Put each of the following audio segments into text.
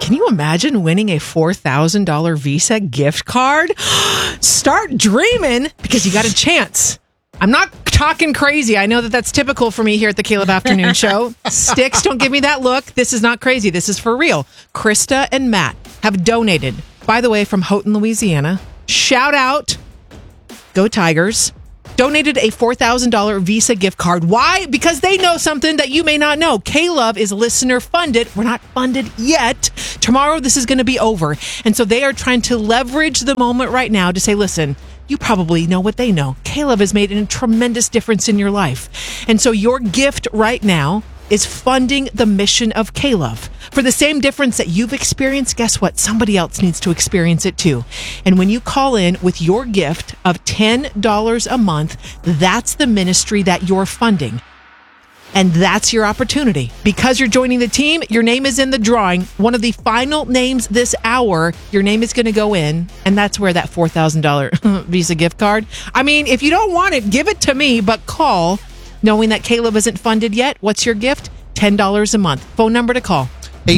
Can you imagine winning a $4,000 Visa gift card? Start dreaming, because you got a chance. I'm not talking crazy. I know that that's typical for me here at the Caleb Afternoon Show. Sticks, don't give me that look. This is not crazy. This is for real. Krista and Matt have donated, by the way, from Houghton, Louisiana. Shout out. Go Tigers. Donated a $4,000 Visa gift card. Why? Because they know something that you may not know. K-Love is listener funded. We're not funded yet. Tomorrow, this is going to be over. And so they are trying to leverage the moment right now to say, listen, you probably know what they know. K-Love has made a tremendous difference in your life. And so your gift right now is funding the mission of K-Love. For the same difference that you've experienced, guess what? Somebody else needs to experience it too. And when you call in with your gift of $10 a month, that's the ministry that you're funding. And that's your opportunity. Because you're joining the team, your name is in the drawing. One of the final names this hour, your name is going to go in. And that's where that $4,000 Visa gift card. I mean, if you don't want it, give it to me, but call. Knowing that Caleb isn't funded yet, what's your gift? $10 a month. Phone number to call.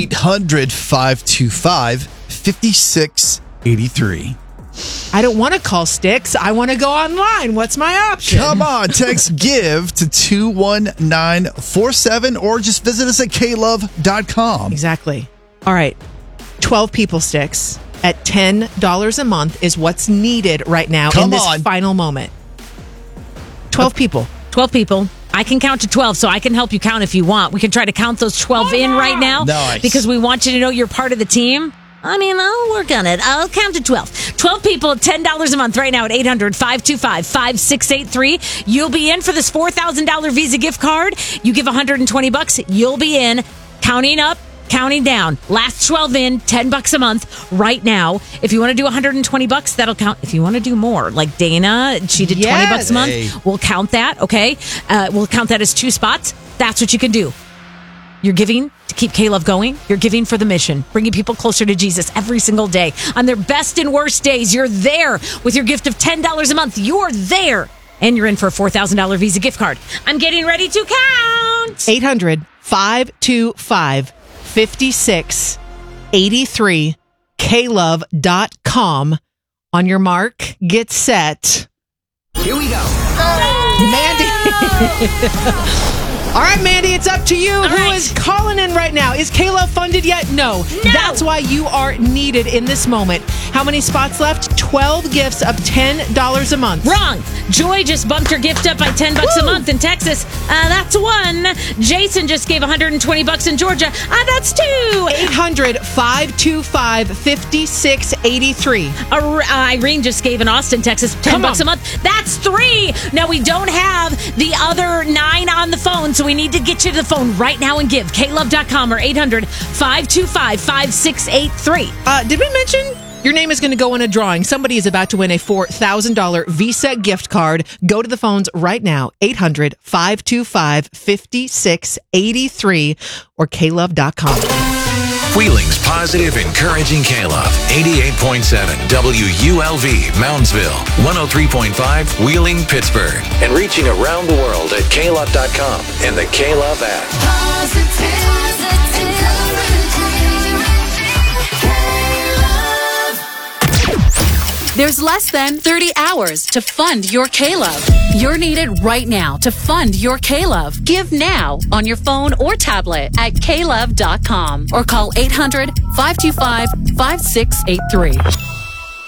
800-525-5683. I don't want to call Sticks. I want to go online. What's my option? Come on, text GIVE to 21947 or just visit us at klove.com. Exactly. All right. 12 people, Sticks, at $10 a month is what's needed right now in this final moment. 12 people. 12 people. I can count to 12, so I can help you count if you want. We can try to count those 12 in right now. Nice. Because we want you to know you're part of the team. I mean, I'll work on it. I'll count to 12. 12 people, $10 a month right now at 800-525-5683. You'll be in for this $4,000 Visa gift card. You give $120, you'll be in. Counting up, counting down. Last 12 in, $10 a month right now. If you want to do $120, that'll count. If you want to do more, like Dana, she did $20 a month. We'll count that, okay? We'll count that as 2 spots. That's what you can do. You're giving to keep K-Love going. You're giving for the mission, bringing people closer to Jesus every single day. On their best and worst days, you're there with your gift of $10 a month. You're there. And you're in for a $4,000 Visa gift card. I'm getting ready to count. 800-525-5683. klove.com. On your mark, get set. Here we go. Mandy. All right, Mandy, it's up to you. Who is calling in right now? Is K-Love funded yet? No. That's why you are needed in this moment. How many spots left? 12 gifts of $10 a month. Wrong. Joy just bumped her gift up by $10 a month in Texas. That's 1. Jason just gave $120 in Georgia. That's 2. 800-525-5683. Irene just gave in Austin, Texas, $10 a month. That's 3. Now, we don't have the other 9 on the phone, so we need to get you to the phone right now and give. klove.com or 800-525-5683. Did we mention your name is going to go in a drawing? Somebody is about to win a $4,000 Visa gift card. Go to the phones right now. 800-525-5683 or klove.com. Wheeling's positive, encouraging K-Love. 88.7 WULV, Moundsville. 103.5 Wheeling, Pittsburgh. And reaching around the world at klove.com and the K-Love app. There's less than 30 hours to fund your K-Love. You're needed right now to fund your K-Love. Give now on your phone or tablet at klove.com or call 800-525-5683.